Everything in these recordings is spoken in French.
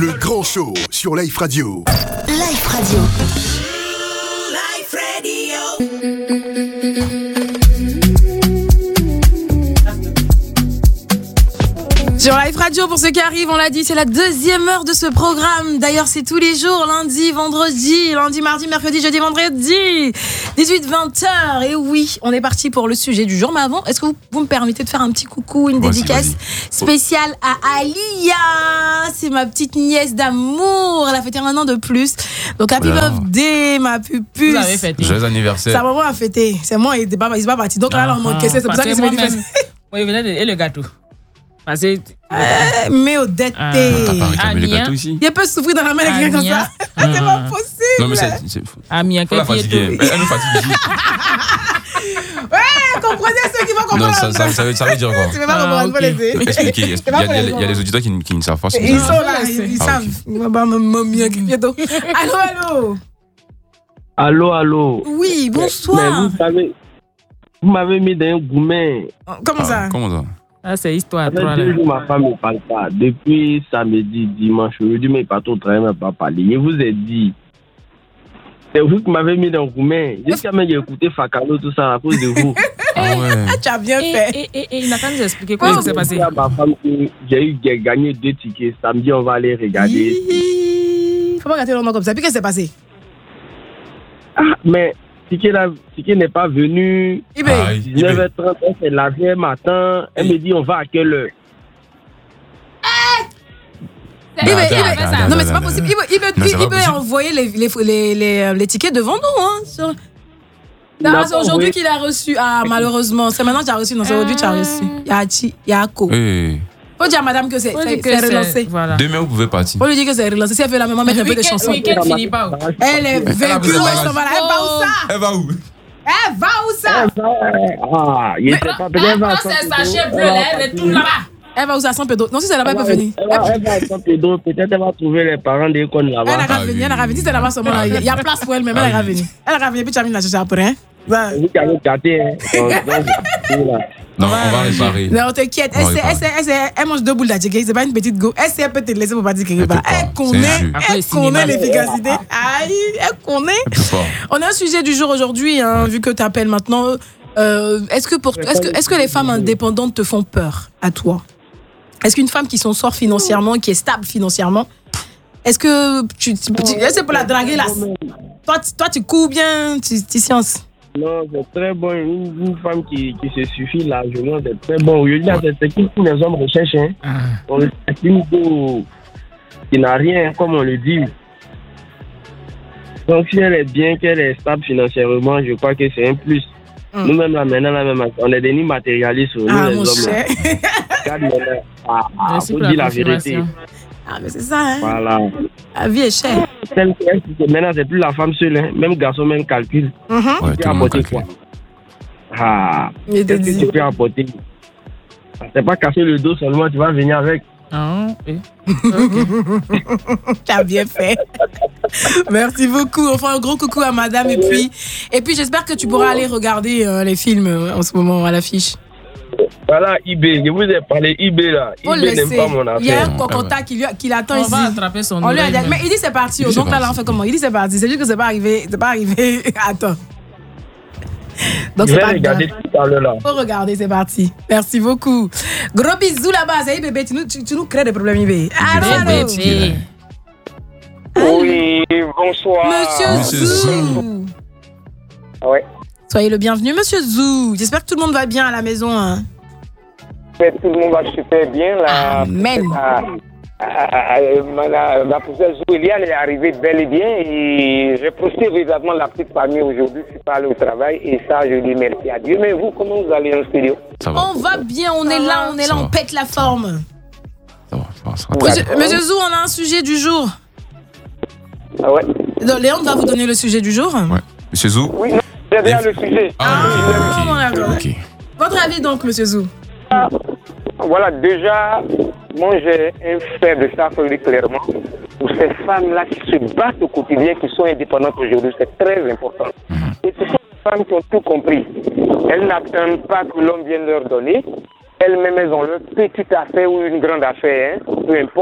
Le grand show sur Life Radio. Life Radio. Life Radio. Sur Life Radio, pour ceux qui arrivent, on l'a dit, c'est la deuxième heure de ce programme. D'ailleurs, c'est tous les jours, lundi, mardi, mercredi, jeudi, vendredi, 18-20h. Et oui, on est parti pour le sujet du jour. Mais avant, est-ce que vous me permettez de faire un petit coucou, une dédicace spéciale à Alia? C'est ma petite nièce d'amour. Elle a fêté 1 an de plus. Donc, happy birthday, ma pupuce. Vous avez fêté. Joyeux anniversaire. Sa maman a fêté. C'est moi, il n'est pas parti. Donc là, on manquait. C'est pour ça que c'est moi-même. Oui, et le gâteau. Parce que... Mais Odette, T'as pas réclamé le gâteau ici? il peut souffrir dans la main avec quelqu'un comme ça. C'est pas possible. Non, mais c'est fou. Amia, Faut la fatiguer. Elle nous fatigue ici. Ouais, comprenez ceux qui vont comprendre. Non, ça veut dire quoi? Tu veux pas comprendre, faut laisser. Expliquez. Il y a des auditeurs qui ne savent pas ce que Ils c'est. sont là, ils savent. Allô. Oui, bonsoir. Mais vous m'avez mis dans un gourmet. Comment ça? Ah, c'est histoire. Avec 2 jours, ma femme ne parle pas. Depuis samedi, dimanche, aujourd'hui, mais pas tout travail, mais pas parler. Je vous ai dit. C'est vous qui m'avez mis dans le gourmet. Jusqu'à même j'ai écouté Fakalo, tout ça, à cause de vous. Ah ouais. Tu as bien fait. Et il n'a pas nous expliquer comment ça s'est passé. Ma femme, j'ai gagné 2 tickets. Samedi, on va aller regarder. Faut pas gâter le nom comme ça. Puis qu'est-ce qui s'est passé? Ah, mais ticket n'est pas venu. 19h30, c'est la vieille matin. Elle me dit, on va à quelle heure? Non, mais c'est pas possible. Il veut envoyer les tickets devant nous. Hein, c'est aujourd'hui qu'il a reçu. Ah, malheureusement. C'est maintenant que tu as reçu. Non, c'est aujourd'hui que tu as reçu. Il y a Ako. Faut dire à madame que c'est relancé. Voilà. Demain, vous pouvez partir. Faut lui dire que c'est relancé. Si elle veut la maman mettre un peu de chansons. Le week-end finit pas. Elle est vécue. Elle va où ça? Ah, il était pas bien. Quand c'est sachet bleu, elle est tout là-bas. Elle va où ça, à San Pedro? Non, si c'est là-bas, elle peut venir. Elle va à San Pedro. Peut-être elle va trouver les parents des cons là-bas. Elle a venir. Si c'est là-bas seulement, il y a place pour elle-même. Elle a venir. Puis tu as mis la chercher après. Vous avez gâté. Non, on va réparer. Non, t'inquiète. Elle mange 2 boules d'adjectifs. C'est pas une petite go. Elle peut te laisser pour pas dire quelque part. Elle connaît l'efficacité. Aïe, elle connaît. On a un sujet du jour aujourd'hui, vu que tu appelles maintenant. Est-ce que les femmes indépendantes te font peur à toi? Est-ce qu'une femme qui s'en sort financièrement, qui est stable financièrement, est-ce que c'est pour la draguer là? Toi, tu cours bien, tu sciences. Non, c'est très bon. Une femme qui se suffit largement, c'est très bon. Aujourd'hui, c'est ce que tous les hommes recherchent. On recherche une go qui n'a rien, comme on le dit. Donc, si elle est bien, qu'elle est stable financièrement, je crois que c'est un plus. Nous-mêmes, là, maintenant, on est des matérialistes. Nous, les hommes. Faut dire la vérité. Ah, mais c'est ça, hein? Voilà. La vie est chère. Maintenant, c'est plus la femme seule, hein. Même garçon, même calcul. Ouais, tu peux apporter quoi? Qu'est-ce que tu peux apporter? C'est pas casser le dos seulement, tu vas venir avec. Tu as bien fait. Merci beaucoup. Enfin, un gros coucou à madame. Et puis j'espère que tu pourras aller regarder les films en ce moment à l'affiche. Voilà, eBay. Je vous ai parlé eBay là. eBay n'aime pas mon affaire. Il y a un cocontact qui l'attend ici. On va attraper son oreille. Mais il dit c'est parti. Donc là, on fait comment? Il dit c'est parti. C'est juste que c'est pas arrivé. Attends. Donc je vais regarder tout à l'heure là. Faut regarder, c'est parti. Merci beaucoup. Gros bisous là-bas. Ça y est, bébé. Tu nous crées des problèmes, bébé. Allô. Oui, bonsoir. Monsieur Zou. Ouais. Soyez le bienvenu, Monsieur Zou. J'espère que tout le monde va bien à la maison. Hein. Tout le monde va super bien là. Amen. La professeure Zou Eliane est arrivée bel et bien et j'ai profité véritablement de la petite famille aujourd'hui. Je suis pas allé au travail et ça, je dis merci à Dieu. Mais vous, comment vous allez en studio? On va bien, on est là, on pète la forme. Ça va. Monsieur Zou, on a un sujet du jour. Ah ouais. Donc, Léon va vous donner le sujet du jour. Ouais. Monsieur Zou? Oui, c'est bien le sujet. Ok. Votre avis donc, Monsieur Zou? Voilà, déjà, moi j'ai un fait de ça, faut le dire clairement. Pour ces femmes-là qui se battent au quotidien, qui sont indépendantes aujourd'hui, c'est très important. Et ce sont des femmes qui ont tout compris. Elles n'attendent pas que l'homme vienne leur donner. Elles-mêmes, elles ont leur petite affaire ou une grande affaire, peu importe.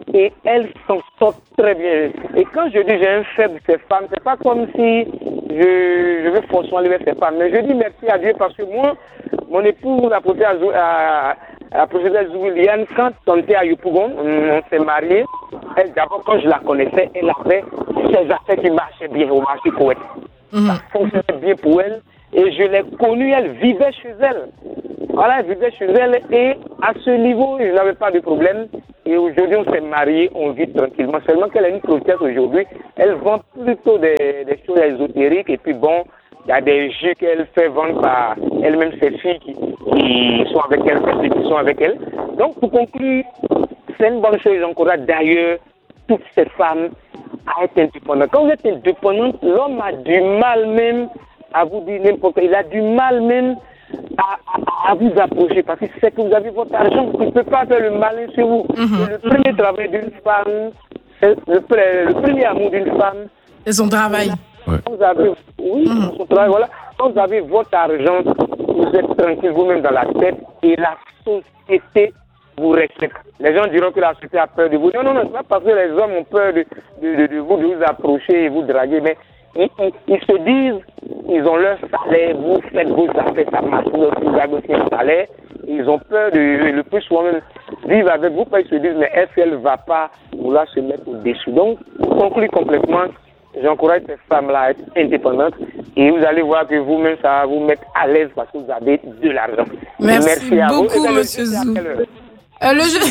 et elles s'en sortent très bien. Et quand je dis j'ai un faible de ces femmes, c'est pas comme si je veux forcément lever ces femmes, mais je dis merci à Dieu parce que moi, mon épouse, la professeure Zouliane, quand on était à Yopougon, on s'est mariés, elle, d'abord, quand je la connaissais, elle avait ses affaires qui marchaient bien au marché pour elle. Ça fonctionnait bien pour elle. Et je l'ai connue, elle vivait chez elle. Voilà, elle vivait chez elle et à ce niveau, je n'avais pas de problème. Et aujourd'hui, on s'est mariés, on vit tranquillement. Seulement qu'elle a une prothèse aujourd'hui. Elle vend plutôt des choses ésotériques. Et puis bon, il y a des jus qu'elle fait vendre par elle-même, ses filles qui sont avec elle, ses filles qui sont avec elle. Donc, pour conclure, c'est une bonne chose. J'encourage d'ailleurs toutes ces femmes à être indépendantes. Quand vous êtes indépendante, l'homme a du mal même à vous dire n'importe quoi. Il a du mal même à vous approcher parce que c'est que vous avez votre argent. Il ne peut pas faire le malin sur vous. Le premier travail d'une femme, le premier amour d'une femme, c'est son travail. Quand vous avez, son travail, voilà. Quand vous avez votre argent, vous êtes tranquille vous-même dans la tête et la société vous respecte. Les gens diront que la société a peur de vous. Non, c'est pas parce que les hommes ont peur de vous approcher et vous draguer, mais ils se disent, ils ont leur salaire, vous faites vos affaires, ça marche, vous avez aussi un salaire, ils ont peur de le plus souvent même vivre avec vous, parce qu'ils se disent, mais est-ce qu'elle ne va pas vouloir se mettre au-dessus? Donc, pour conclure complètement, j'encourage ces femmes-là à être indépendantes et vous allez voir que vous-même, ça va vous mettre à l'aise parce que vous avez de l'argent. Merci à beaucoup, monsieur Zou. Le jeu,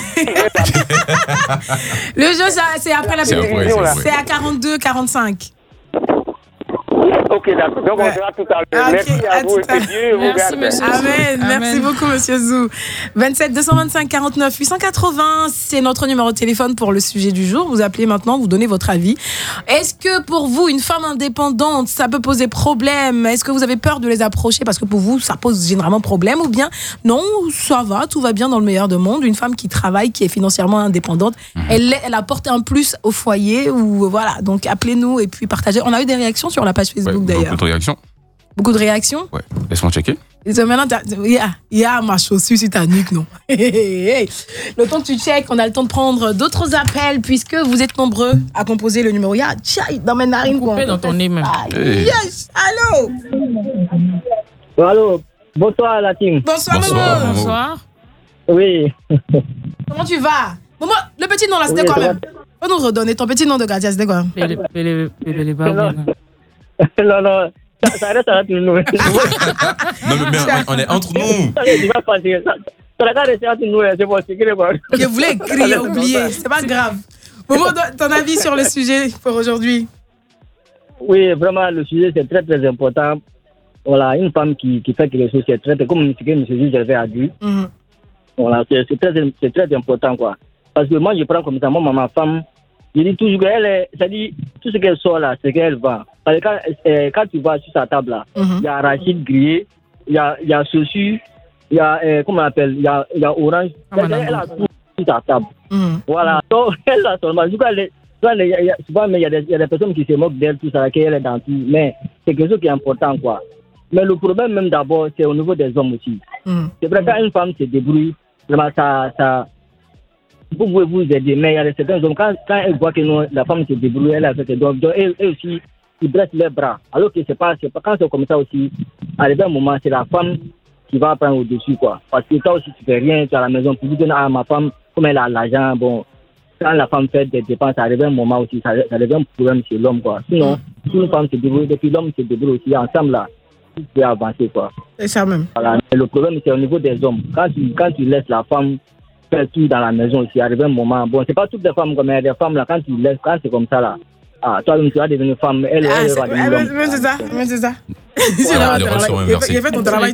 c'est après la télévision. C'est à 42-45. Ok, d'accord. Donc, on sera tout à l'heure. Okay, merci à vous et que Dieu vous garde. Amen. Merci beaucoup, monsieur Zou. 27 225 49 880, c'est notre numéro de téléphone pour le sujet du jour. Vous appelez maintenant, vous donnez votre avis. Est-ce que pour vous, une femme indépendante, ça peut poser problème? Est-ce que vous avez peur de les approcher parce que pour vous, ça pose généralement problème? Ou bien, non, ça va, tout va bien dans le meilleur des mondes. Une femme qui travaille, qui est financièrement indépendante, elle apporte un plus au foyer. Ou voilà, donc appelez-nous et puis partagez. On a eu des réactions sur la page Facebook. D'ailleurs. Beaucoup de réactions. Beaucoup de réactions? Ouais. Laisse-moi checker. Maintenant, il y a ma chaussure sur ta nuque, non? Le temps que tu checkes, on a le temps de prendre d'autres appels puisque vous êtes nombreux à composer le numéro. Il y a Tchaï dans mes narines. Coupé dans ton nez même. Yes! Allô? Allô? Bonsoir, la team. Bonsoir, maman. Bonsoir. Oui. Comment tu vas? Maman, le petit nom là, c'était quoi même? Faut nous redonner ton petit nom de gardien, c'était quoi? Non, ça reste entre nous. Non, mais on est entre nous. Ça va passer. Ça va rester entre nous, c'est bon, c'est grave. Je voulais crier, oublier, c'est pas grave. Maman, ton avis sur le sujet pour aujourd'hui? Oui, vraiment, le sujet, c'est très, très important. Voilà, une femme qui fait quelque chose, c'est très, comme ce que M. Gervais a dit. Voilà, c'est très important, quoi. Parce que moi, je prends comme ça, moi, ma femme, je dis toujours qu'elle c'est-à-dire, tout ce qu'elle sort là, c'est qu'elle vend. Parce que quand tu vas sur sa table là, il y a arachide grillé, il y a chaussures, il y a, comment on appelle, il y a orange. Elle a tout sur sa table. Voilà, donc elle a seulement. Souvent, il y a des personnes qui se moquent d'elle, tout ça, qu'elle est dans tout. Mais c'est quelque chose qui est important, quoi. Mais le problème, même d'abord, c'est au niveau des hommes aussi. C'est vrai, quand une femme se débrouille, vraiment, ça vous pouvez vous aider, mais il y a certains hommes, quand elle voit que la femme se débrouille, elle a fait donc eux aussi, ils dressent les bras. Alors que c'est pas quand c'est comme ça aussi, à un moment, c'est la femme qui va prendre au-dessus, quoi. Parce que toi aussi, tu fais rien, tu es à la maison, tu dis à ma femme, comme elle a l'argent, bon, quand la femme fait des dépenses, ça arrive un moment aussi, ça devient un problème chez l'homme, quoi. Sinon, si une femme se débrouille, depuis l'homme se débrouille aussi, ensemble, là, tu peux avancer, quoi. C'est ça même. Voilà. Et le problème, c'est au niveau des hommes. Quand tu laisses la femme faire tout dans la maison aussi, arrive un moment, bon, c'est pas toutes les femmes, mais des femmes, là, quand tu laisses, quand c'est comme ça, là, toi, tu vas devenir femme, elle va devenir l'homme. C'est ça. J'ai fait ton travail.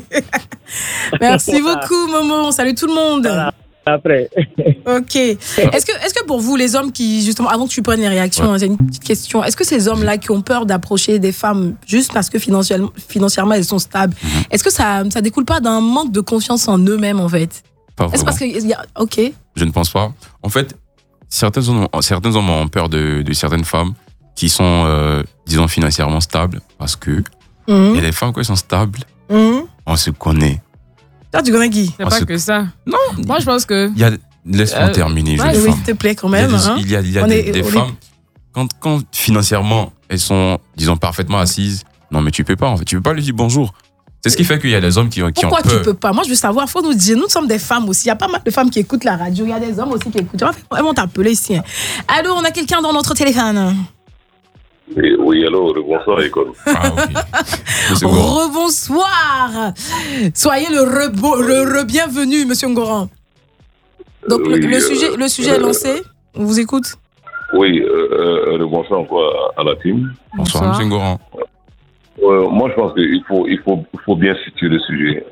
Merci beaucoup, Momo. Salut tout le monde. Voilà. Après. Ok. Est-ce que pour vous, les hommes qui, justement, avant que tu prennes les réactions, c'est une petite question. Est-ce que ces hommes-là qui ont peur d'approcher des femmes juste parce que financièrement elles sont stables, est-ce que ça découle pas d'un manque de confiance en eux-mêmes, en fait? Pas Est-ce parce qu'il y a... Ok. Je ne pense pas. En fait, certains hommes ont peur de certaines femmes qui sont, disons, financièrement stables parce que et les femmes, quand elles sont stables, on se connaît. Toi, tu connais qui? C'est pas que ça. Non. Moi, je pense que... Laisse-moi terminer. Oui, s'il te plaît, quand même. Il y a des femmes, quand financièrement, elles sont, disons, parfaitement assises, non, mais tu peux pas, en fait. Tu peux pas lui dire bonjour. C'est ce qui fait qu'il y a des hommes qui ont peur. Pourquoi tu peux pas? Moi, je veux savoir, faut nous dire, nous sommes des femmes aussi. Il y a pas mal de femmes qui écoutent la radio. Il y a des hommes aussi qui écoutent. Elles vont t'appeler ici. Allô, on a quelqu'un dans notre téléphone. Oui, allô, bonsoir, école. Rebonsoir. Soyez le bienvenu, monsieur Ngoran. Donc, le sujet est lancé. On vous écoute. Oui, bonsoir encore à la team. Bonsoir, monsieur Ngoran. Moi, je pense qu'il faut bien situer le sujet.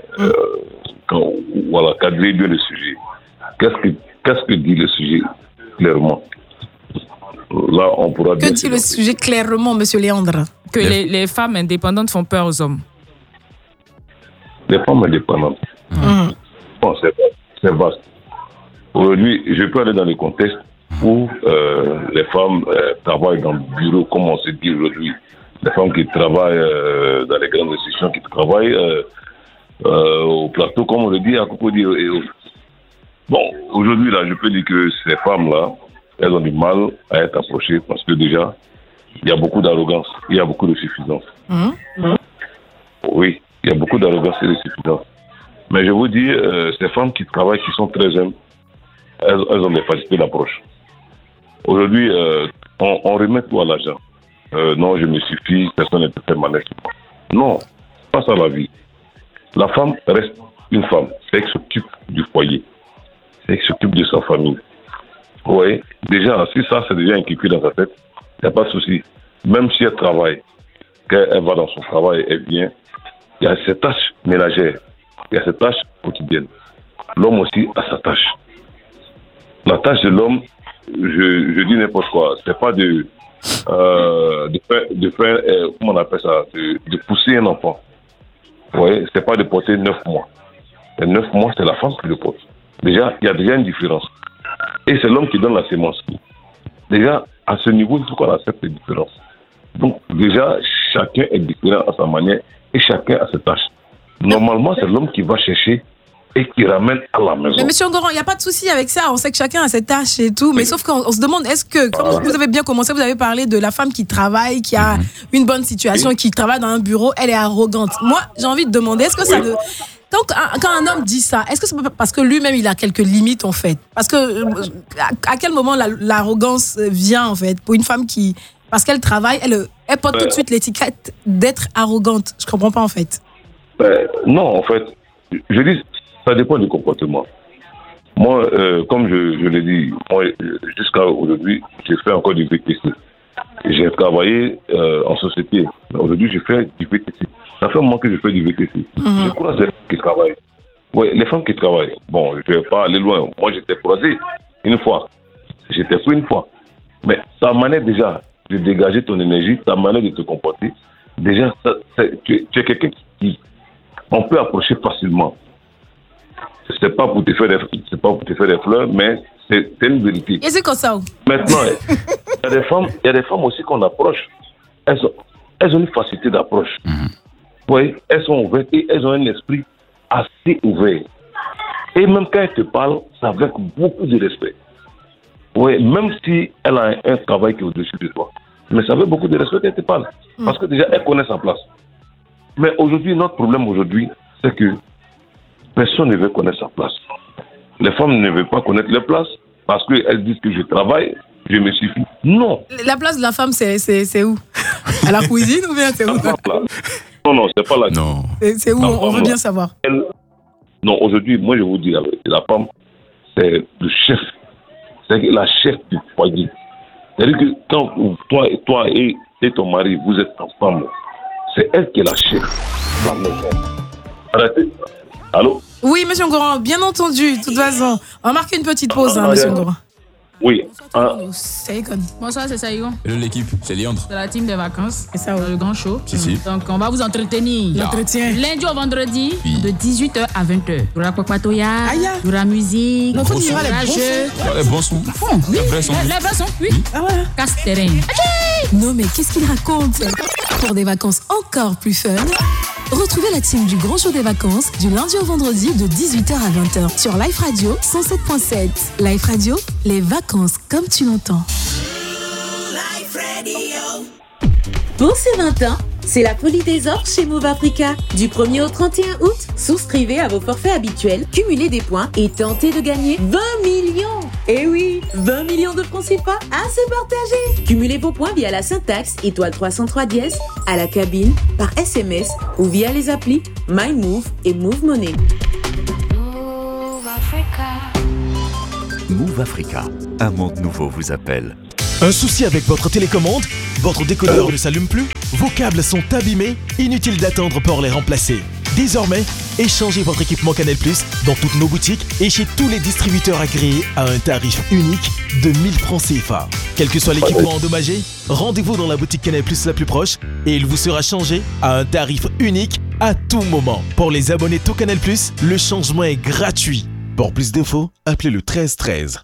Cadrer bien le sujet. Qu'est-ce que dit le sujet clairement? Là, on pourra dire. Que dit le sujet clairement, monsieur Léandre? Que les femmes indépendantes font peur aux hommes. Les femmes indépendantes. Bon, c'est vaste. Aujourd'hui, je peux aller dans le contexte où les femmes travaillent dans le bureau, comme on se dit aujourd'hui. Les femmes qui travaillent dans les grandes institutions, qui travaillent au plateau, comme on le dit à Cocody. Bon, aujourd'hui, là, je peux dire que ces femmes-là, elles ont du mal à être approchées parce que déjà, il y a beaucoup d'arrogance, il y a beaucoup de suffisance. Oui, il y a beaucoup d'arrogance et de suffisance. Mais je vous dis, ces femmes qui travaillent, qui sont très jeunes, elles ont des facilités d'approche. Aujourd'hui, on remet tout à l'argent. Non, je me suffis, personne ne peut faire manège. Non, pas ça la vie. La femme reste une femme. C'est elle qui s'occupe du foyer. C'est elle qui s'occupe de sa famille. Vous voyez, déjà, si ça, c'est déjà inculqué dans sa tête, il n'y a pas de souci. Même si elle travaille, qu'elle va dans son travail, elle vient, il y a ses tâches ménagères, il y a ses tâches quotidiennes. L'homme aussi a sa tâche. La tâche de l'homme, je dis n'importe quoi, c'est pas de faire comment on appelle ça, de pousser un enfant. Vous voyez, c'est pas de porter 9 mois. Et 9 mois, c'est la femme qui le porte. Déjà, il y a déjà une différence. Et c'est l'homme qui donne la sémence. Déjà, à ce niveau, il faut qu'on accepte les différences. Donc, déjà, chacun est différent à sa manière et chacun a ses tâches. Normalement, c'est l'homme qui va chercher et qui ramène à la maison. Mais monsieur Ngoran, il n'y a pas de souci avec ça. On sait que chacun a ses tâches et tout. Mais sauf qu'on se demande, est-ce que, comme vous avez bien commencé, vous avez parlé de la femme qui travaille, qui a une bonne situation, qui travaille dans un bureau, elle est arrogante. Moi, j'ai envie de demander, est-ce que ça... Quand un homme dit ça, est-ce que c'est parce que lui-même, il a quelques limites, en fait? Parce que, à quel moment l'arrogance vient, en fait, pour une femme qui... Parce qu'elle travaille, elle porte tout de suite l'étiquette d'être arrogante. Je comprends pas, en fait. Non, en fait, je dis, ça dépend du comportement. Moi, comme je l'ai dit, moi, jusqu'à aujourd'hui, j'ai fait encore du VTC. J'ai travaillé en société. Aujourd'hui, je fais du VTC. Ça fait un moment que je fais du VTC. Je croise les femmes qui travaillent. Oui, les femmes qui travaillent. Bon, je ne vais pas aller loin. Moi, j'étais croisé une fois. J'étais pris une fois. Mais ta manière déjà de dégager ton énergie, ta manière de te comporter, déjà, tu es quelqu'un qui on peut approcher facilement. C'est pas pour te faire des fleurs, mais c'est une vérité. Et c'est comme ça. Maintenant, il y a des femmes aussi qu'on approche. Elles ont une facilité d'approche. Oui, elles sont ouvertes et elles ont un esprit assez ouvert. Et même quand elles te parlent, c'est avec beaucoup de respect. Oui, même si elle a un travail qui est au-dessus de toi. Mais ça veut beaucoup de respect qu'elle te parle. Parce que déjà, elle connaît sa place. Mais aujourd'hui, notre problème aujourd'hui, c'est que personne ne veut connaître sa place. Les femmes ne veulent pas connaître leur place parce qu'elles disent que je travaille, je me suffis. Non. La place de la femme, c'est où? À la cuisine ou bien c'est où? Non, c'est pas là. Non. C'est où? On veut bien savoir. Non, aujourd'hui, moi je vous dis, la femme, c'est le chef. C'est la chef du foyer. C'est-à-dire que quand toi et ton mari, vous êtes ensemble, c'est elle qui est la chef. Arrêtez. Allô? Oui, monsieur Ngoran, bien entendu, de toute façon. On va marquer une petite pause, monsieur Ngoran. Oui. Bonsoir, c'est Saïgon. Hello l'équipe, c'est Léandre. C'est la team des vacances. C'est ça, le grand show. Si. Donc, on va vous entretenir. L'entretien. Lundi au vendredi, de 18h à 20h. Il y aura Patoya, il y aura musique, il y aura les jeux. Les bons sons. Les vrais sons, oui. Ah ouais. Casse-terrain. Non, mais qu'est-ce qu'il raconte? Pour des vacances encore plus fun, Retrouvez la team du Grand Show des vacances du lundi au vendredi de 18h à 20h sur Life Radio 107.7. Life Radio, les vacances comme tu l'entends. Life Radio. Pour ces 20 ans, c'est la folie des offres chez Move Africa. Du 1er au 31 août, souscrivez à vos forfaits habituels, cumulez des points et tentez de gagner 20 millions. Eh oui, 20 millions de francs CFA à se partager. Cumulez vos points via la syntaxe étoile 303 dièse, à la cabine, par SMS ou via les applis MyMove et Move Money. Move Africa. Move Africa, un monde nouveau vous appelle. Un souci avec votre télécommande? Votre décodeur ne s'allume plus? Vos câbles sont abîmés? Inutile d'attendre pour les remplacer. Désormais, échangez votre équipement Canal+ dans toutes nos boutiques et chez tous les distributeurs agréés à un tarif unique de 1000 francs CFA. Quel que soit l'équipement endommagé, rendez-vous dans la boutique Canal+ la plus proche et il vous sera changé à un tarif unique à tout moment. Pour les abonnés Tout Canal+, le changement est gratuit. Pour plus d'infos, appelez le 1313.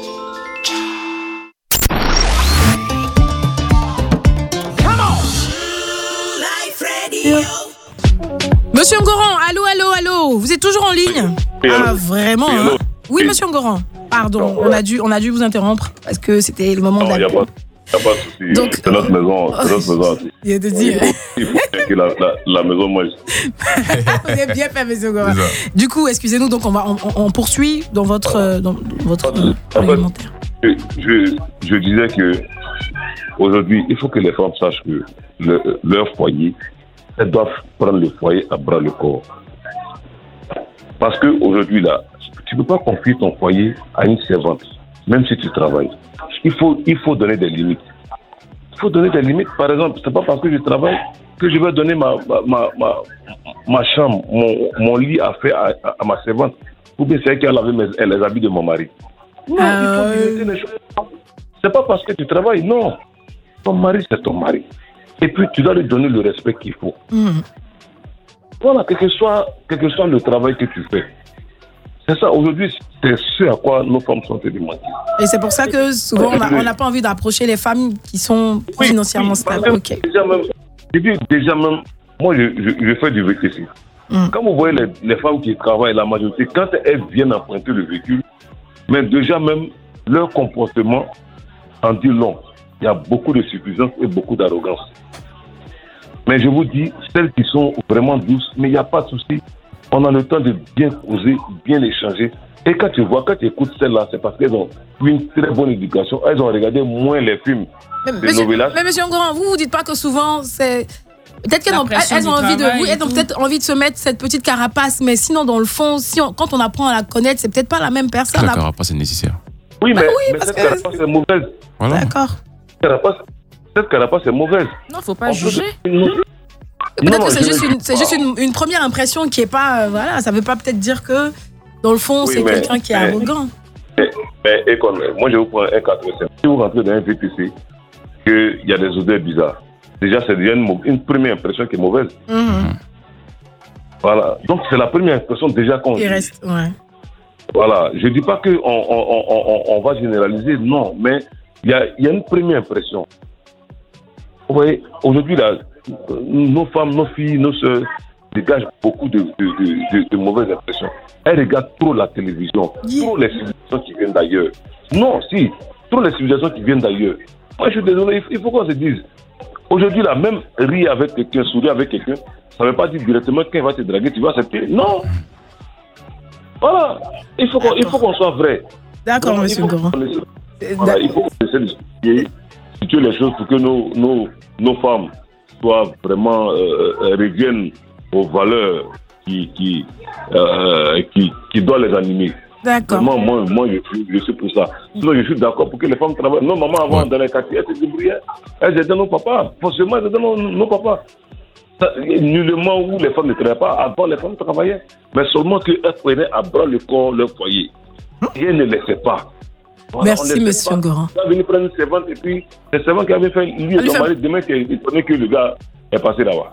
Monsieur Ngoran, allô, vous êtes toujours en ligne? Ah, vraiment hein? Oui, monsieur Ngoran. Pardon, on a dû vous interrompre parce que c'était le moment de la... Il n'y a pas de souci. Donc, c'est notre maison. Il y a de dire. Il faut que la maison mange. Vous avez bien fait, monsieur Ngoran. Du coup, excusez-nous, donc on poursuit dans votre argumentaire. Je disais que aujourd'hui, il faut que les femmes sachent que leur foyer, elles doivent prendre le foyer à bras le corps. Parce qu'aujourd'hui, là, tu ne peux pas confier ton foyer à une servante, même si tu travailles. Il faut donner des limites. Il faut donner des limites. Par exemple, ce n'est pas parce que je travaille que je vais donner ma chambre, mon lit à faire à ma servante. Ou bien c'est elle qui a lavé les habits de mon mari. Non, il faut limiter les choses. Ce n'est pas parce que tu travailles, non. Ton mari, c'est ton mari. Et puis, tu dois lui donner le respect qu'il faut. Voilà, quel que soit le travail que tu fais. C'est ça, aujourd'hui, c'est ce à quoi nos femmes sont demandées. Et c'est pour ça que souvent, on n'a pas envie d'approcher les femmes qui sont financièrement stables. Okay. Déjà même, moi, je fais du VTC. Quand vous voyez les femmes qui travaillent, la majorité, quand elles viennent emprunter le véhicule, mais déjà même, leur comportement en dit long. Il y a beaucoup de suffisance et beaucoup d'arrogance. Mais je vous dis, celles qui sont vraiment douces, mais il n'y a pas de souci. On a le temps de bien causer, bien échanger. Et quand tu écoutes celles-là, c'est parce qu'elles ont une très bonne éducation. Elles ont regardé moins les films de novelas. Mais monsieur Ngoran, vous dites pas que souvent, c'est... Peut-être qu'elles ont envie de vous, elles ont peut-être envie de se mettre cette petite carapace, mais sinon, dans le fond, quand on apprend à la connaître, c'est peut-être pas la même personne. La carapace est nécessaire. Oui, mais cette carapace est mauvaise. Voilà. D'accord. Cette carapace est mauvaise. Non, faut pas juger. Peut-être que c'est juste une première impression qui est pas... voilà, ça veut pas peut-être dire que, dans le fond, c'est quelqu'un qui est arrogant. Mais moi, je vous prends un cas très simple. Si vous rentrez dans un VTC, qu'il y a des odeurs bizarres, déjà, c'est déjà une première impression qui est mauvaise. Voilà. Donc, c'est la première impression déjà qu'on... Il reste, ouais. Voilà. Je ne dis pas qu'on va généraliser, non, mais il y a une première impression. Vous voyez, aujourd'hui, là, nos femmes, nos filles, nos soeurs dégagent beaucoup de mauvaises impressions. Elles regardent trop la télévision, trop les civilisations qui viennent d'ailleurs. Non, si, trop les civilisations qui viennent d'ailleurs. Moi, je suis désolé, il faut qu'on se dise. Aujourd'hui, là, même rire avec quelqu'un, sourire avec quelqu'un, ça ne veut pas dire directement qu'il va te draguer, tu vas accepter. Non. Voilà. Il faut qu'on soit vrai. D'accord, monsieur Ngoran. Voilà, il faut qu'on essaie de situer les choses pour que nos femmes soient vraiment reviennent aux valeurs qui doivent les animer. D'accord. Vraiment, moi je suis pour ça. Sinon, je suis d'accord pour que les femmes travaillent. Nos mamans avant dans les quartiers, elles se débrouillaient. Elles aidaient nos papas. Forcément, elles aidaient nos papas. Nullement où les femmes ne travaillaient pas, avant les femmes travaillaient. Mais seulement qu'elles prenaient à bras le corps leur foyer. Et elles ne laissaient pas. Voilà, merci, monsieur Ngoran. On est venu prendre une servante et puis, la servante qui avait fait, lui et son mari, demain, il prenait que le gars est passé là-bas.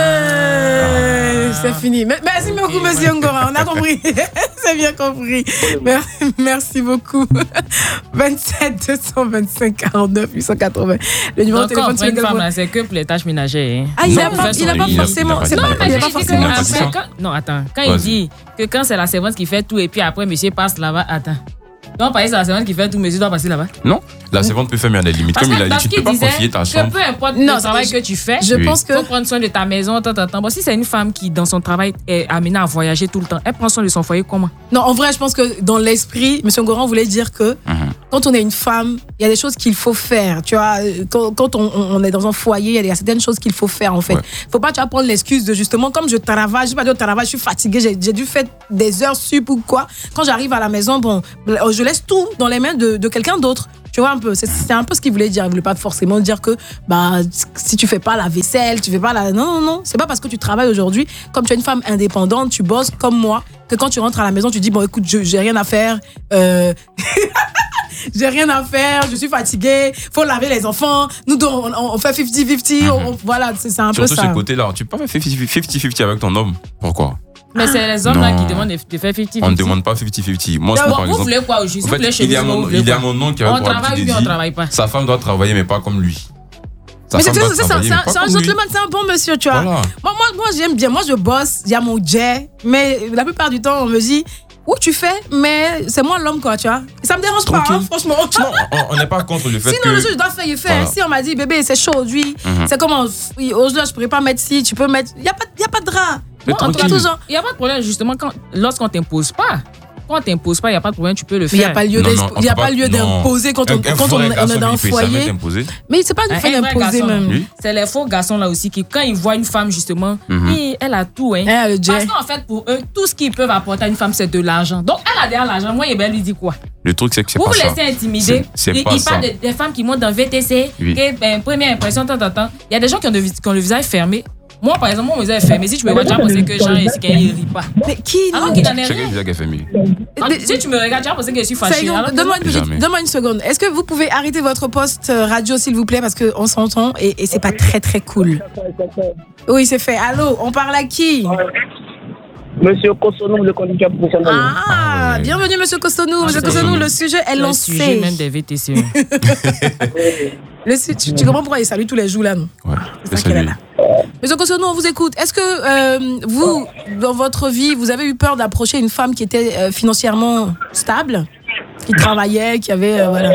C'est fini. Merci beaucoup, monsieur Ngora. On a compris. C'est bien compris. Merci beaucoup. 27 225 49 880. Le numéro de téléphone, c'est une femme là, c'est que pour les tâches ménagères. Ah, il n'a pas forcément. Non, attends. Quand il dit que quand c'est la servante qui fait tout et puis après, monsieur passe là-bas, attends. Donc, par exemple, c'est la servante qui fait tout, monsieur doit passer là-bas. Non, la servante peut faire mais à des limites. Comme il a dit, tu ne peux pas confier ta chambre. Peu importe le travail que tu fais, je pense que. Il faut prendre soin de ta maison. Bon, si c'est une femme qui, dans son travail, est amenée à voyager tout le temps, elle prend soin de son foyer comment? Non, en vrai, je pense que dans l'esprit, M. Ngoran voulait dire que quand on est une femme, il y a des choses qu'il faut faire. Tu vois, quand on est dans un foyer, il y a certaines choses qu'il faut faire, en fait. Faut pas, tu vas prendre l'excuse de justement, comme je travaille, je sais pas dire travail, je suis fatiguée, j'ai dû faire des heures sup ou quoi. Quand j'arrive à la maison, bon, je laisse tout dans les mains de quelqu'un d'autre. Tu vois un peu, c'est un peu ce qu'il voulait dire. Il voulait pas forcément dire que si tu fais pas la vaisselle, tu fais pas la... Non. C'est pas parce que tu travailles aujourd'hui, comme tu es une femme indépendante, tu bosses comme moi, que quand tu rentres à la maison, tu dis, bon écoute, j'ai rien à faire. J'ai rien à faire, je suis fatiguée, faut laver les enfants, nous on fait 50-50, voilà, c'est un peu ça. Surtout ce côté-là, tu peux pas faire 50-50 avec ton homme. Pourquoi? Mais c'est les hommes là qui demandent de faire 50-50. On ne demande pas 50-50. Moi, par exemple, vous voulez quoi aujourd'hui? En fait, il y a mon oncle qui avait pour habitude de dire sa femme doit travailler, mais pas comme lui. Mais c'est un gentleman, c'est un bon monsieur, tu vois. Voilà. Moi j'aime bien, moi je bosse, il y a mon jet, mais la plupart du temps on me dit où tu fais, mais c'est moi l'homme quoi, tu vois. Ça me dérange pas, hein, franchement. Non, on n'est pas contre le fait sinon, le jour je dois faire, il fait. Voilà. Si on m'a dit bébé c'est chaud aujourd'hui, c'est comment aujourd'hui je pourrais pas mettre ci, tu peux mettre, il y a pas de drap. Il n'y a pas de problème justement lorsqu'on t'impose pas. Quand on t'impose pas, il n'y a pas de problème, tu peux le faire. Il n'y a pas lieu d'imposer quand on est dans un foyer. Mais c'est pas une fin d'imposer même. Oui. C'est les faux garçons là aussi qui, quand ils voient une femme justement, elle a tout. Hein. Parce qu'en fait, pour eux, tout ce qu'ils peuvent apporter à une femme, c'est de l'argent. Donc elle a déjà l'argent. Moi, il lui dit quoi? Le truc, c'est que c'est pas ça. Vous vous laissez intimider. Il parle des femmes qui montent dans VTC, première impression, il y a des gens qui ont le visage fermé. Moi, par exemple, mon visage est fermé. Si tu me vois, tu vas penser que Jean ici, qu'il ne rit pas. Mais qui? Alors qu'il n'en est rien. Chacun visage est fermé. Si tu me regardes, tu vas penser que je suis fâchée. Donne-moi une seconde. Est-ce que vous pouvez arrêter votre poste radio, s'il vous plaît, parce qu'on s'entend et c'est pas très, très cool. Oui, c'est fait. Allô, on parle à qui? Monsieur Kosonou, le conducteur professionnel. Ah, bienvenue, monsieur Kosonou. Monsieur Kosonou, le sujet est lancé. Le sujet même des VTC. Tu comprends pourquoi il salue tous les jours là, non? Ouais, c'est ça qu'elle est là. Monsieur Kosonou, on vous écoute. Est-ce que vous, dans votre vie, vous avez eu peur d'approcher une femme qui était financièrement stable, qui travaillait, qui avait... voilà.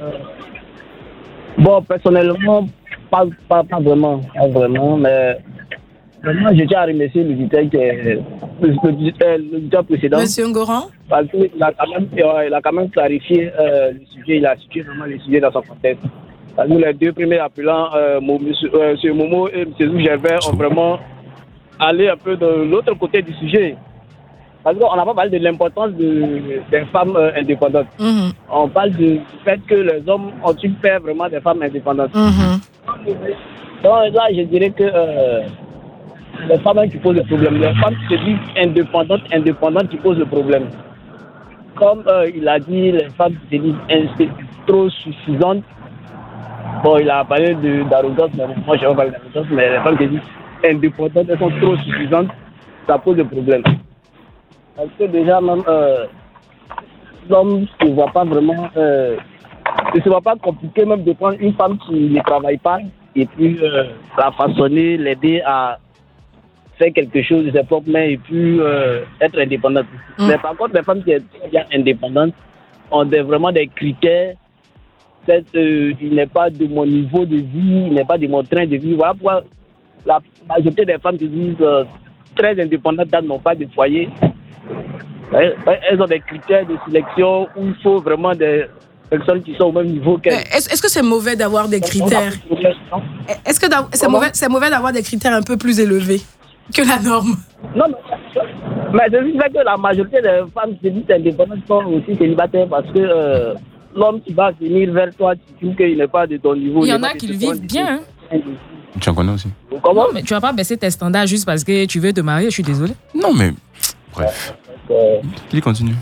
Bon, personnellement, pas vraiment. Pas vraiment, mais... Vraiment, je tiens à remercier l'auditeur précédent. Monsieur Ngoran. Parce qu'il a quand même clarifié le sujet, il a situé vraiment le sujet dans son contexte. Parce que les deux premiers appelants, M. Momo et M. Gervais, ont vraiment allé un peu de l'autre côté du sujet. Parce qu'on n'a pas parlé de l'importance des femmes indépendantes. On parle du fait que les hommes ont-ils fait vraiment des femmes indépendantes. Donc là, je dirais que... les femmes qui posent le problème. Les femmes qui se disent indépendantes qui posent le problème. Comme il a dit, les femmes qui se disent trop suffisantes. Bon, il a parlé d'arrogance, mais moi je ne vais pas parler d'arrogance, mais les femmes qui se disent indépendantes, elles sont trop suffisantes, ça pose le problème. Parce que déjà, même l'homme ne voit pas vraiment. Ce ne va pas compliqué même de prendre une femme qui ne travaille pas et puis la façonner, l'aider à faire quelque chose de ses propres mains et puis être indépendante. Mais par contre, les femmes qui sont bien indépendantes ont vraiment des critères. Peut-être il n'est pas de mon niveau de vie, il n'est pas de mon train de vie. Voilà pourquoi la majorité des femmes qui disent très indépendantes n'ont pas de foyer. Elles ont des critères de sélection où il faut vraiment des personnes qui sont au même niveau qu'elles. Est-ce que c'est mauvais d'avoir des critères? Est-ce que c'est mauvais d'avoir des critères un peu plus élevés que la norme? Non, mais c'est juste que la majorité des femmes qui se disent indépendantes sont aussi célibataires parce que l'homme qui va venir vers toi, tu trouves qu'il n'est pas de ton niveau. Il y en a qui le vivent bien. Tu en connais aussi. Comment? Non, mais tu vas pas baisser tes standards juste parce que tu veux te marier, je suis désolé. Non, mais bref. Il continue.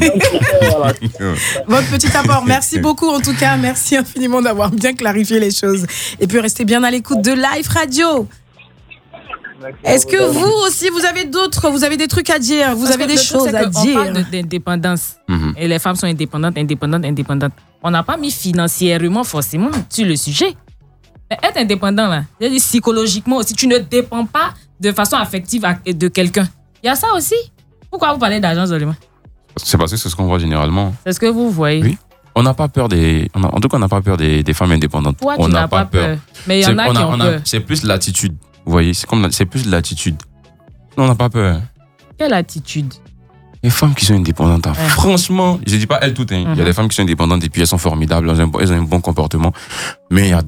Votre petit apport, merci beaucoup en tout cas, merci infiniment d'avoir bien clarifié les choses. Et puis restez bien à l'écoute de Live Radio. Est-ce que vous aussi, vous avez des trucs à dire, vous avez des choses à dire? On parle d'indépendance. Et les femmes sont indépendantes. On n'a pas mis financièrement forcément sur le sujet. Mais être indépendant, là, c'est-à-dire psychologiquement aussi, tu ne dépends pas de façon affective de quelqu'un. Il y a ça aussi. Pourquoi vous parlez d'argent seulement? C'est parce que c'est ce qu'on voit généralement. C'est ce que vous voyez. Oui. On n'a pas peur en tout cas, on n'a pas peur des femmes indépendantes. Toi, on n'a pas peur. Mais il y en a qui ont peur. C'est plus l'attitude. Vous voyez, c'est plus l'attitude. Non, on n'a pas peur. Quelle attitude? Les femmes qui sont indépendantes, franchement, je ne dis pas elles toutes. Il y a des femmes qui sont indépendantes et puis elles sont formidables, elles ont un bon comportement. Mais il y a...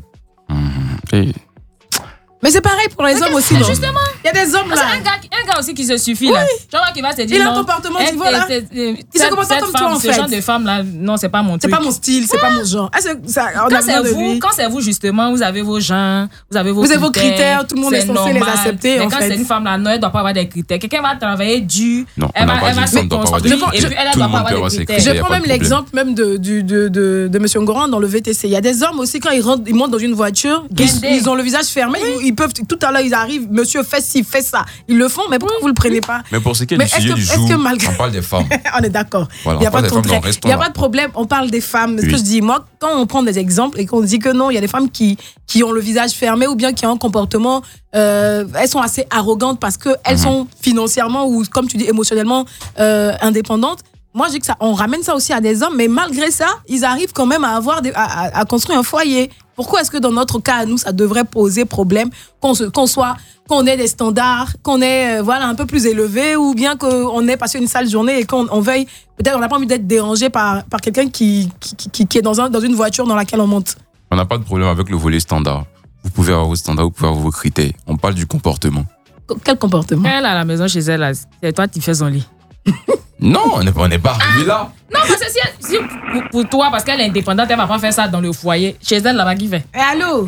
Mais c'est pareil pour les hommes aussi. Justement. Il y a des hommes là. Un gars aussi qui se suffit là. Tu vois qui va se dire. Il a un comportement qui va là. Il se comporte comme toi en fait. Ce genre de femme là, non, c'est pas mon truc. C'est pas mon style, c'est pas mon genre. Quand c'est vous justement, vous avez vos gens, vous avez vos critères, tout le monde est censé les accepter. Mais quand c'est une femme là, non, elle doit pas avoir des critères. Quelqu'un va travailler dur. Elle va se construire et puis elle doit pas avoir des critères. Je prends même l'exemple même de Monsieur Ngoran dans le VTC. Il y a des hommes aussi quand ils montent dans une voiture, ils ont le visage fermé, ils peuvent tout à l'heure ils arrivent, monsieur fait ci, fait ça. Ils le font, mais pourquoi vous le prenez pas? Mais pour ce qui est du sujet du jour, on parle des femmes. On est d'accord. Voilà, il n'y a pas de problème, on parle des femmes. Ce que je dis, moi, quand on prend des exemples et qu'on dit que non, il y a des femmes qui ont le visage fermé ou bien qui ont un comportement, elles sont assez arrogantes parce qu'elles sont financièrement ou, comme tu dis, émotionnellement indépendantes. Moi, je dis que on ramène ça aussi à des hommes, mais malgré ça, ils arrivent quand même à construire un foyer. Pourquoi est-ce que dans notre cas, nous, ça devrait poser problème qu'on ait des standards, qu'on ait un peu plus élevés, ou bien qu'on ait passé une sale journée et qu'on veuille, peut-être on n'a pas envie d'être dérangé par quelqu'un qui est dans une voiture dans laquelle on monte. On n'a pas de problème avec le volet standard. Vous pouvez avoir vos standards, vous pouvez avoir vos critères. On parle du comportement. Quel comportement? Elle à la maison chez elle, là, c'est toi qui fais son lit. Non, on n'est pas arrivé là. Non, parce que si pour toi, parce qu'elle est indépendante, elle va pas faire ça dans le foyer. Chez elle, là-bas, qui fait? Allô?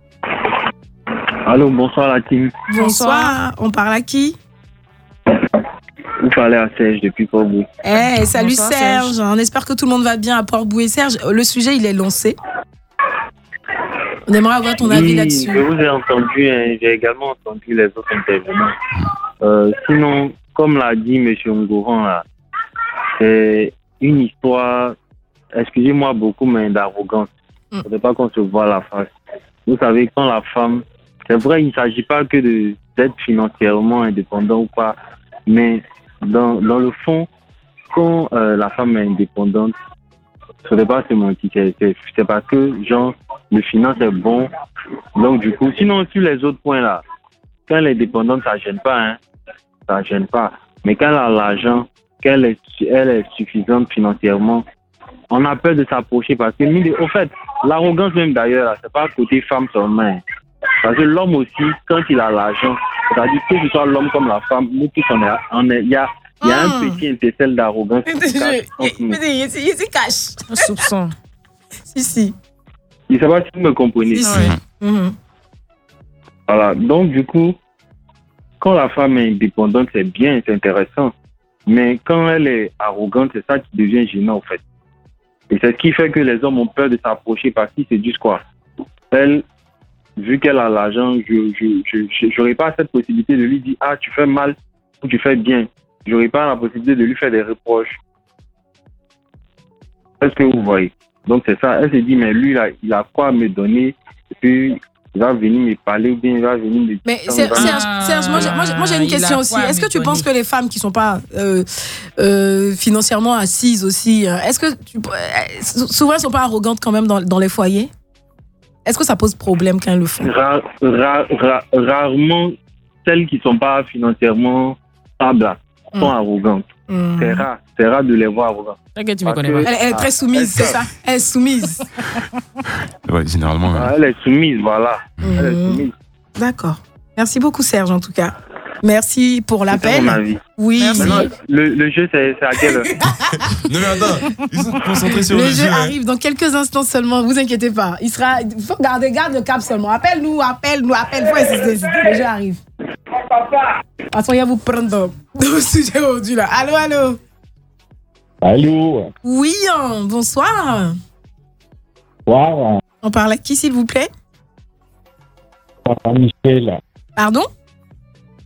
Allô, bonsoir la team. Bonsoir, on parle à qui? Vous parlez à Serge depuis Port-Boué. Salut bonsoir, Serge. On espère que tout le monde va bien à Port-Boué. Serge, le sujet, il est lancé. On aimerait avoir ton avis là-dessus. Je vous ai entendu, j'ai également entendu les autres intervenants. Sinon, comme l'a dit M. Ngoran, là, c'est une histoire, excusez-moi beaucoup, mais d'arrogance. Il ne faudrait pas qu'on se voit la face. Vous savez, quand la femme, c'est vrai, il ne s'agit pas que d'être financièrement indépendant ou pas, mais dans le fond, quand la femme est indépendante, il ne faudrait pas se mentir. C'est parce que, genre, le finance est bon. Donc, du coup, sinon, sur les autres points là, quand elle est indépendante, ça ne gêne pas, hein. Ça ne gêne pas. Mais quand elle a l'argent, qu'elle est suffisante financièrement, on a peur de s'approcher parce que, au fait, l'arrogance même d'ailleurs, c'est pas côté femme seulement. Parce que l'homme aussi, quand il a l'argent, c'est-à-dire que ce soit l'homme comme la femme, nous tous, il y a un petit intercelle d'arrogance. Il se cache. Un soupçon. Si. Je ne sais pas si vous me comprenez. Voilà, donc du coup, quand la femme est indépendante, c'est bien, c'est intéressant. Mais quand elle est arrogante, c'est ça qui devient gênant, en fait. Et c'est ce qui fait que les hommes ont peur de s'approcher parce qu'ils se disent quoi? Elle, vu qu'elle a l'argent, je n'aurai pas cette possibilité de lui dire « Ah, tu fais mal ou tu fais bien ». Je n'aurai pas la possibilité de lui faire des reproches. Est-ce que vous voyez? Donc c'est ça. Elle se dit « Mais lui, là, il a quoi à me donner ?» Et puis, il va venir me parler ou bien il va venir me dire... Mais Serge, moi j'ai une question aussi. Est-ce que tu penses que les femmes qui ne sont pas financièrement assises aussi, est-ce que souvent elles ne sont pas arrogantes quand même dans les foyers? Est-ce que ça pose problème quand elles le font? Rarement, celles qui ne sont pas financièrement stables sont arrogantes. C'est rare de les voir arrogantes. Tu me connais pas. Elle est très soumise, c'est ça? Elle est soumise. Ouais, généralement. Elle est soumise, voilà. Elle est soumise. D'accord. Merci beaucoup, Serge, en tout cas. Merci pour l'appel. C'est mon avis. Oui. Maintenant, le jeu, c'est à quelle heure? Non, mais attends, ils sont concentrés sur le jeu. Le jeu arrive dans quelques instants seulement, vous inquiétez pas. Il faut garde le cap seulement. Appelle-nous. Faut insister. Le jeu arrive. Parce qu'on va vous prendre dans le sujet aujourd'hui là. Allô? Allô? Oui, bonsoir. Bonsoir. On parle à qui, s'il vous plaît? Michel. Pardon?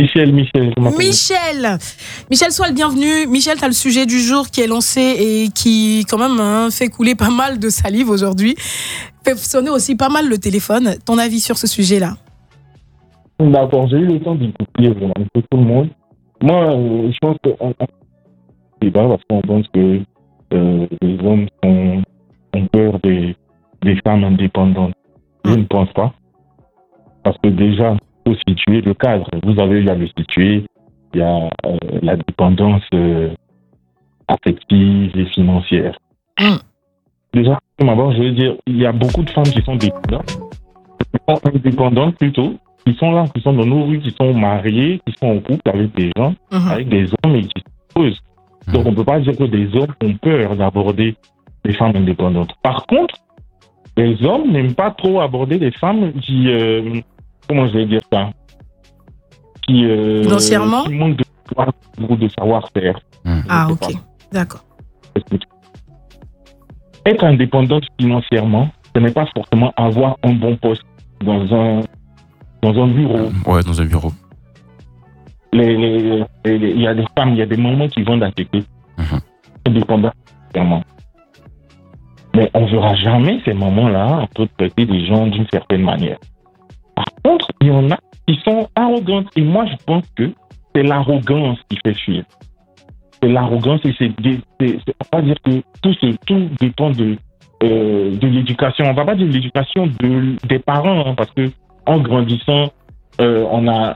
Michel. Michel, sois le bienvenu. Michel, tu as le sujet du jour qui est lancé et qui, quand même, fait couler pas mal de salive aujourd'hui. Fait sonner aussi pas mal le téléphone. Ton avis sur ce sujet-là? D'accord, j'ai eu le temps d'écouter vraiment tout le monde. Moi, je pense qu'on débat parce qu'on pense que les hommes ont peur des femmes indépendantes. Je ne pense pas. Parce que déjà, il faut situer le cadre. Vous avez à le situer. Il y a la dépendance affective et financière. Déjà, d'abord, je veux dire, il y a beaucoup de femmes qui sont indépendantes plutôt, qui sont là, qui sont dans nos rues, qui sont mariées, qui sont en couple avec des gens, avec des hommes et qui se posent. Donc, on ne peut pas dire que des hommes ont peur d'aborder les femmes indépendantes. Par contre, les hommes n'aiment pas trop aborder des femmes qui, comment je vais dire ça, qui manquent de savoir-faire. Ah, ok, d'accord. Être indépendante financièrement, ce n'est pas forcément avoir un bon poste dans un bureau. Ouais, dans un bureau. Il y a des femmes, il y a des mamans qui vont d'attaquer. Indépendant financièrement. Mais on ne verra jamais ces mamans-là en train de traiter des gens d'une certaine manière. Par contre, il y en a qui sont arrogantes. Et moi, je pense que c'est l'arrogance qui fait fuir. C'est l'arrogance et on va dire que tout dépend de l'éducation. On ne va pas dire de l'éducation des parents, hein, parce que en grandissant, on a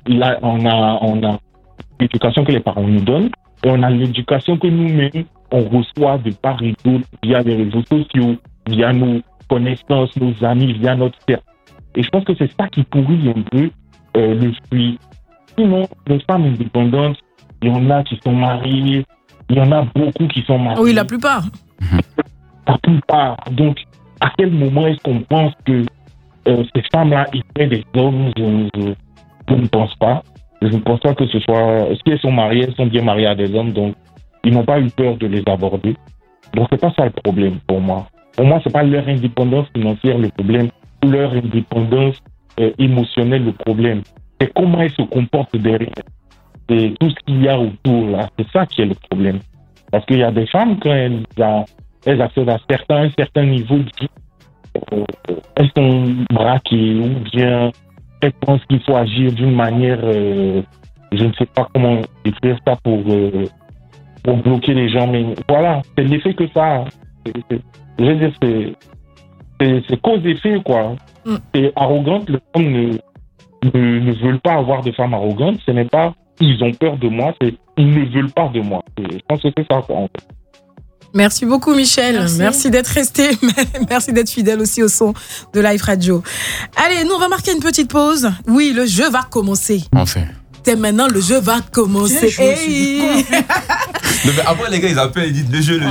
l'éducation que les parents nous donnent et on a l'éducation que nous-mêmes on reçoit de part et d'autre via les réseaux sociaux, via nos connaissances, nos amis, via notre cercle. Et je pense que c'est ça qui pourrit un peu le fruit. Sinon, les femmes indépendantes, il y en a qui sont mariées, il y en a beaucoup qui sont mariées. Oui, la plupart. La plupart. Donc, à quel moment est-ce qu'on pense que ces femmes-là étaient des hommes? Je ne pense pas. Je ne pense pas que ce soit... Si elles sont mariées, elles sont bien mariées à des hommes, donc ils n'ont pas eu peur de les aborder. Donc, c'est pas ça le problème pour moi. Pour moi, c'est pas leur indépendance financière le problème, ou leur indépendance émotionnelle le problème. C'est comment elles se comportent derrière. C'est tout ce qu'il y a autour, là. C'est ça qui est le problème. Parce qu'il y a des femmes, quand elles accèdent à un certain niveau de vie, elles sont braquées, ou bien elles pensent qu'il faut agir d'une manière, je ne sais pas comment décrire ça pour bloquer les gens, mais voilà, c'est l'effet que ça a. Je veux dire, c'est cause-effet, quoi. C'est arrogante, les hommes ne veulent pas avoir de femmes arrogantes, ce n'est pas ils ont peur de moi, c'est ils ne veulent pas de moi. Je pense que c'est ça, quoi, en fait. Merci beaucoup, Michel. Merci d'être resté. Merci d'être fidèle aussi au son de Live Radio. Allez, nous, on va marquer une petite pause. Oui, le jeu va commencer. Enfin. C'est maintenant, le jeu va commencer. Non, mais après, les gars, ils appellent, ils disent le jeu.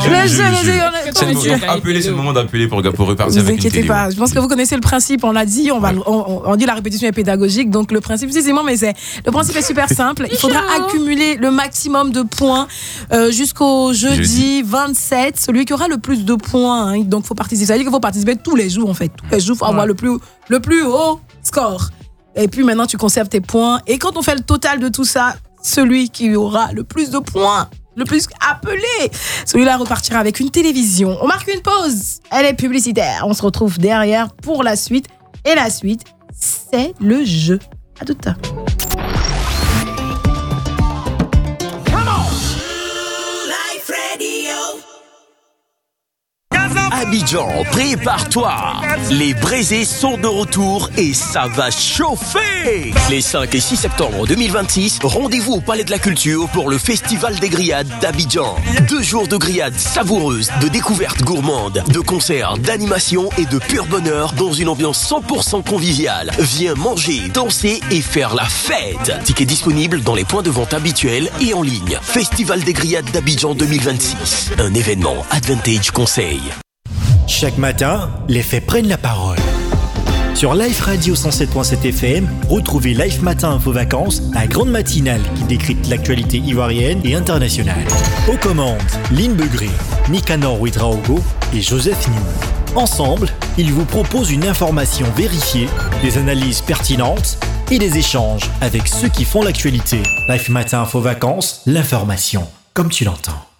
C'est le moment d'appeler pour repartir avec une télé. Ne vous inquiétez pas. Je pense que vous connaissez le principe. On l'a dit, on dit la répétition est pédagogique. Donc, le principe, le principe est super simple. Il faudra accumuler le maximum de points jusqu'au jeudi 27. Celui qui aura le plus de points. Hein. Donc, il faut participer. Ça veut dire qu'il faut participer tous les jours, en fait. Tous les jours, il faut avoir le plus haut score. Et puis maintenant, tu conserves tes points. Et quand on fait le total de tout ça, celui qui aura le plus de points, le plus appelé, celui-là repartira avec une télévision. On marque une pause. Elle est publicitaire. On se retrouve derrière pour la suite. Et la suite, c'est le jeu. À tout à l'heure. Abidjan, prépare-toi. Les braisés sont de retour et ça va chauffer. Les 5 et 6 septembre 2026, rendez-vous au Palais de la Culture pour le Festival des grillades d'Abidjan. 2 jours de grillades savoureuses, de découvertes gourmandes, de concerts, d'animations et de pur bonheur dans une ambiance 100% conviviale. Viens manger, danser et faire la fête. Tickets disponibles dans les points de vente habituels et en ligne. Festival des grillades d'Abidjan 2026. Un événement Advantage Conseil. Chaque matin, les faits prennent la parole. Sur Live Radio 107.7 FM, retrouvez Live Matin Info Vacances, la grande matinale qui décrypte l'actualité ivoirienne et internationale. Aux commandes, Lynn Begré, Nicanor Ouedraogo et Joseph Nim. Ensemble, ils vous proposent une information vérifiée, des analyses pertinentes et des échanges avec ceux qui font l'actualité. Life Matin Info Vacances, l'information comme tu l'entends.